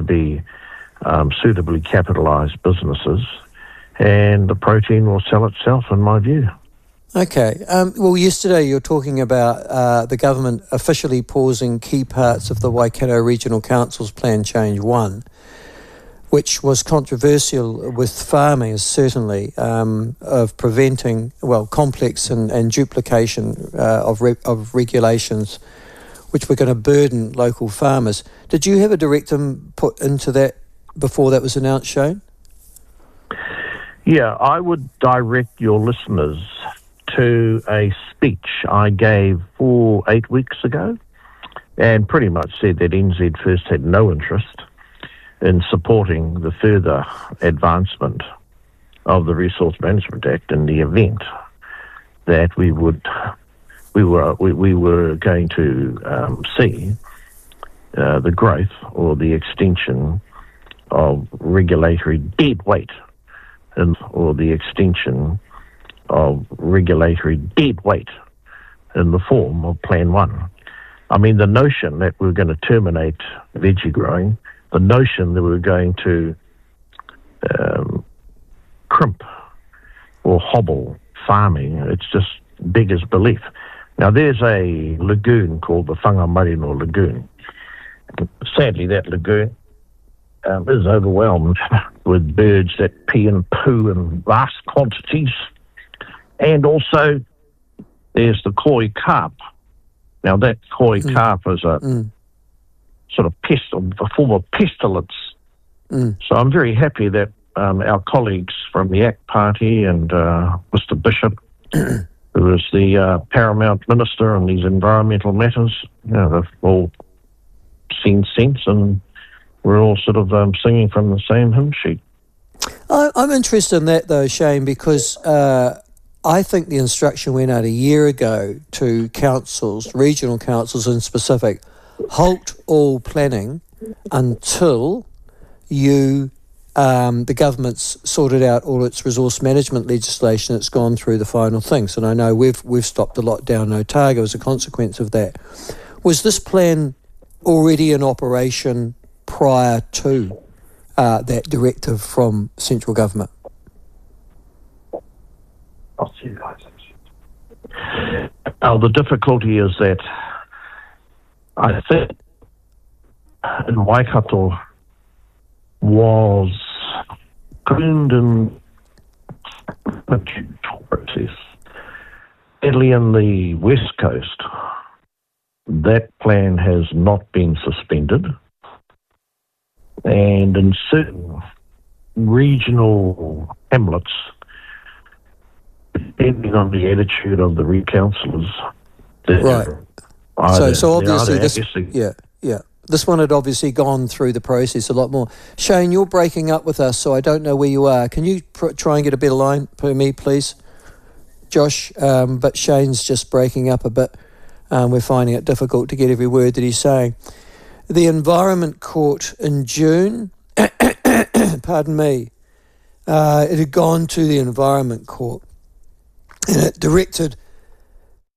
be suitably capitalised businesses, and the protein will sell itself, in my view. Okay. Well, yesterday you were talking about the government officially pausing key parts of the Waikato Regional Council's Plan Change 1, which was controversial with farmers, certainly, of preventing, complex and duplication of regulations which were going to burden local farmers. Did you have a direct input into that before that was announced, Shane? Yeah, I would direct your listeners to a speech I gave 8 weeks ago, and pretty much said that NZ First had no interest in supporting the further advancement of the Resource Management Act in the event that we were going to see the growth or the extension of regulatory dead weight, in the form of Plan 1. I mean, the notion that we're going to terminate veggie growing, the notion that we're going to crimp or hobble farming, it's just big as belief. Now, there's a lagoon called the Whangamarino Lagoon. Sadly, that lagoon is overwhelmed with birds that pee and poo in vast quantities. And also, there's the koi carp. Now, that koi carp is a sort of a form of pestilence. So I'm very happy that our colleagues from the ACT Party and Mr. Bishop, who is the paramount minister on these environmental matters, they've all seen sense, and we're all sort of singing from the same hymn sheet. I'm interested in that, though, Shane, because I think the instruction went out a year ago to councils, regional councils in specific, halt all planning until the government's sorted out all its resource management legislation. It's gone through the final things, and I know we've stopped the lockdown in Otago as a consequence of that. Was this plan already in operation prior to that directive from central government? The difficulty is that I think in Waikato was groomed in process. Sadly, in the West Coast, that plan has not been suspended, and in certain regional hamlets, depending on the attitude of the councillors, right. So obviously this one had obviously gone through the process a lot more. Shane, you're breaking up with us, so I don't know where you are. Can you try and get a better line for me, please, Josh? But Shane's just breaking up a bit. We're finding it difficult to get every word that he's saying. The Environment Court in June, pardon me, it had gone to the Environment Court, and it directed